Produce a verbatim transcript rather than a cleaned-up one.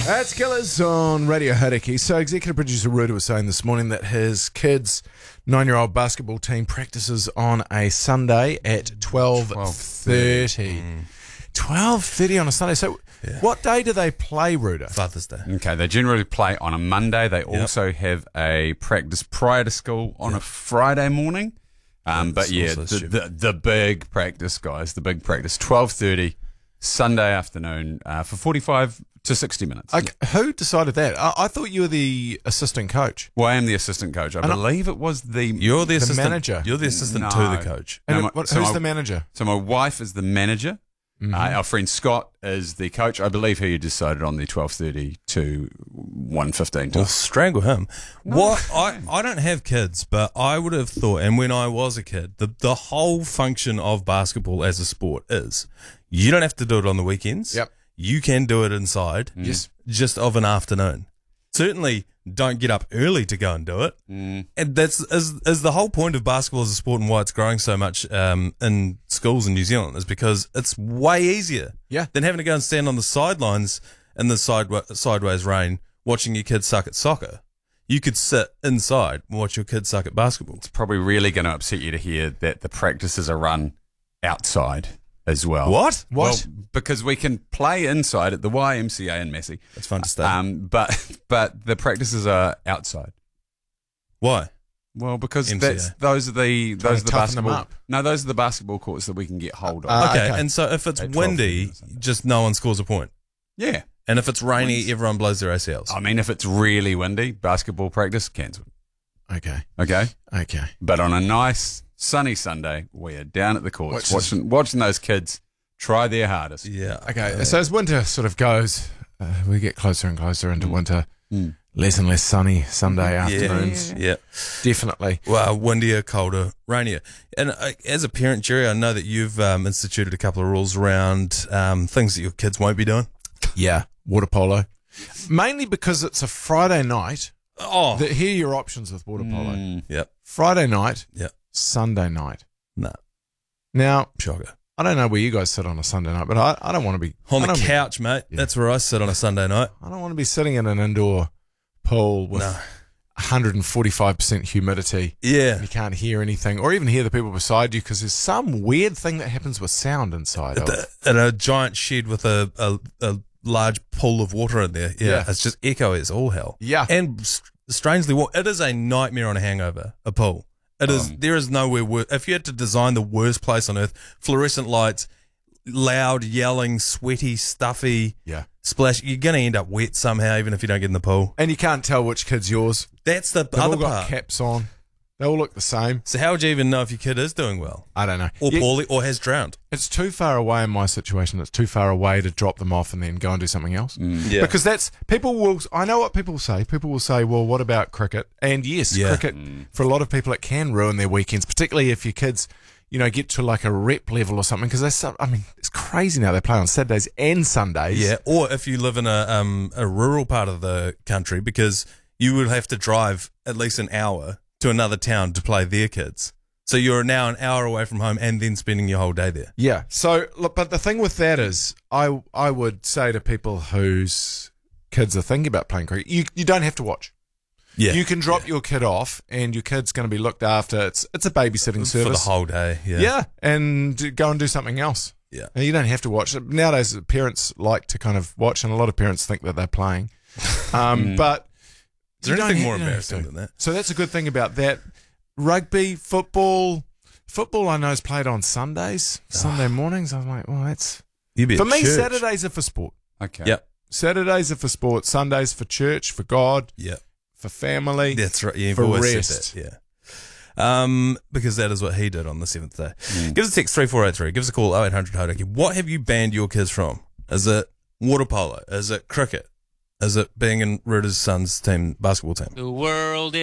That's Killers on Radio Hauraki. So executive producer Ruta was saying this morning that his kids' nine-year-old basketball team practices on a Sunday at twelve thirty. twelve thirty on a Sunday. So yeah. What day do they play, Ruta? Father's Day. Okay, they generally play on a Monday. They yep. also have a practice prior to school on yep. a Friday morning. Um, but yeah, the, the the big practice, guys, the big practice, twelve thirty, Sunday afternoon uh, for forty-five to sixty minutes. Okay, who decided that? I, I thought you were the assistant coach. Well, I am the assistant coach. I and believe I, it was the... You're the, the assistant manager. You're the assistant no. to the coach. And no, my, what, so who's my, the manager? So my wife is the manager. Mm-hmm. Uh, our friend Scott is the coach. I believe he decided on the twelve thirty to one fifteen. Well, strangle him. No. What I, I don't have kids, but I would have thought, and when I was a kid, the, the whole function of basketball as a sport is you don't have to do it on the weekends. Yep. You can do it inside. Yes. Just of an afternoon. Certainly don't get up early to go and do it. Mm. And that's is, is the whole point of basketball as a sport and why it's growing so much um, in schools in New Zealand is because it's way easier yeah. than having to go and stand on the sidelines in the sideway, sideways rain watching your kids suck at soccer. You could sit inside and watch your kids suck at basketball. It's probably really going to upset you to hear that the practices are run outside as well. What? What? Well, because we can play inside at the Y M C A in Massey. It's fun to stay. Um, but but the practices are outside. Why? Well, because M C A. that's those are the Trying those to are the toughen them basketball. up. No, those are the basketball courts that we can get hold of. Uh, okay. okay. And so if it's At windy, twelve just no one scores a point. yeah. And if it's rainy, Winds. everyone blows their A C Ls. I mean, if it's really windy, basketball practice cancelled. Okay. Okay. Okay. But on a nice sunny Sunday, we are down at the courts Which is- watching watching those kids try their hardest. Yeah. Okay. Uh, So as winter sort of goes, uh, we get closer and closer into Mm. winter. Mm. Less and less sunny Sunday yeah. afternoons. Yeah. Definitely. Well, windier, colder, rainier. And uh, as a parent, Jerry, I know that you've um, instituted a couple of rules around um, things that your kids won't be doing. Yeah. Water polo. Mainly because it's a Friday night. Oh. The, here are your options with water polo. Mm. Yep. Friday night. Yep. Sunday night. No. Now, Shocker. I don't know where you guys sit on a Sunday night, but I, I don't want to be On I the don't- couch, mate. Yeah. That's where I sit on a Sunday night. I don't want to be sitting in an indoor pool with No. one hundred forty-five percent humidity. Yeah. You can't hear anything, or even hear the people beside you because there's some weird thing that happens with sound inside. At Of. the- in a giant shed with a, a, a large pool of water in there. Yeah. Yeah. It's just echo as all hell. Yeah. And st- strangely, well, it is a nightmare on a hangover, a pool. It is. Um, There is nowhere worse. If you had to design the worst place on earth, fluorescent lights, loud, yelling, sweaty, stuffy, Yeah. splash, you're going to end up wet somehow, even if you don't get in the pool. And you can't tell which kid's yours. That's the They've other all got part. caps on. They all look the same. So how would you even know if your kid is doing well? I don't know. Or Yeah, poorly, or has drowned? it's too far away in my situation. It's too far away to drop them off and then go and do something else. Yeah. Because that's, people will, I know what people say. People will say, well, what about cricket? And yes, Yeah. cricket, for a lot of people, it can ruin their weekends, particularly if your kids, you know, get to like a rep level or something. Because they, I mean, it's crazy now. They play on Saturdays and Sundays. Yeah, or if you live in a um a rural part of the country, because you would have to drive at least an hour to another town to play their kids. So you're now an hour away from home and then spending your whole day there. Yeah. So, look, but the thing with that is, I I would say to people whose kids are thinking about playing cricket, you you don't have to watch. Yeah, You can drop your kid off, and your kid's going to be looked after. It's it's a babysitting for service. the whole day. Yeah, Yeah, and go and do something else. Yeah. And you don't have to watch. Nowadays, parents like to kind of watch, and a lot of parents think that they're playing. Um, but Is there you don't anything ha- more you don't have embarrassing to. than that? So that's a good thing about that. Rugby, football, football. I know is played on Sundays, Sunday mornings. I'm like, well, that's You'd be for at me. church. Saturdays are for sport. Okay. Yep. Saturdays are for sport. Sundays for church, for God, Yeah, for family. that's right. Yeah, you've For always rest. said that. Yeah. Um, because that is what he did on the seventh day. Give us a text three four eight three. Give us a call oh eight hundred Hauraki. What have you banned your kids from? Is it water polo? Is it cricket? Is it being in Ruta's son's team basketball team? The world